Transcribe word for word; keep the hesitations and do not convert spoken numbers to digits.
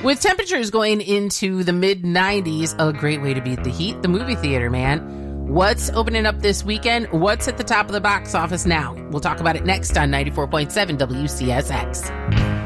With temperatures going into the mid nineties, a great way to beat the heat, the movie theater, man. What's opening up this weekend? What's at the top of the box office now? We'll talk about it next on ninety-four point seven W C S X.